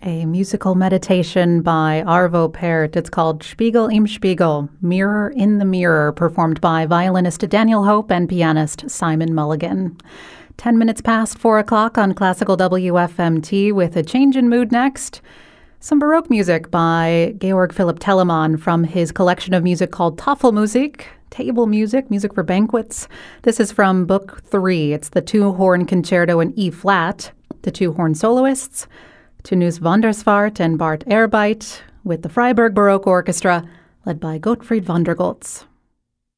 A musical meditation by Arvo Pärt. It's called Spiegel im Spiegel, Mirror in the Mirror, performed by violinist Daniel Hope and pianist Simon Mulligan. 10 minutes past 4 o'clock on Classical WFMT with a change in mood next. Some Baroque music by Georg Philipp Telemann from his collection of music called Tafelmusik, table music, music for banquets. This is from Book 3. It's the two-horn concerto in E-flat, the two-horn soloists, Tönus van der Svaart and Bart Ehrbeit, with the Freiburg Baroque Orchestra, led by Gottfried van der Goltz.